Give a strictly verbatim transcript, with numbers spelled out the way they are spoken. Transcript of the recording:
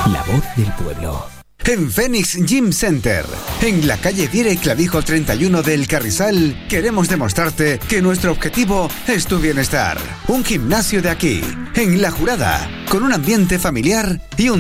La voz del pueblo. En Phoenix Gym Center, en la calle Viera y Clavijo treinta y uno del Carrizal, queremos demostrarte que nuestro objetivo es tu bienestar. Un gimnasio de aquí, en La Jurada, con un ambiente familiar y un